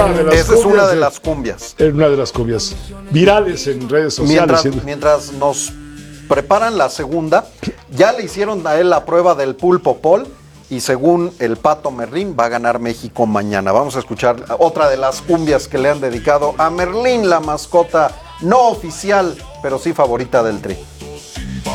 Esa es una de las cumbias. Es una de las cumbias virales en redes sociales. Mientras nos preparan la segunda, ya le hicieron a él la prueba del pulpo Paul y según el Pato Merlín va a ganar México mañana. Vamos a escuchar otra de las cumbias que le han dedicado a Merlín, la mascota no oficial, pero sí favorita del Tri.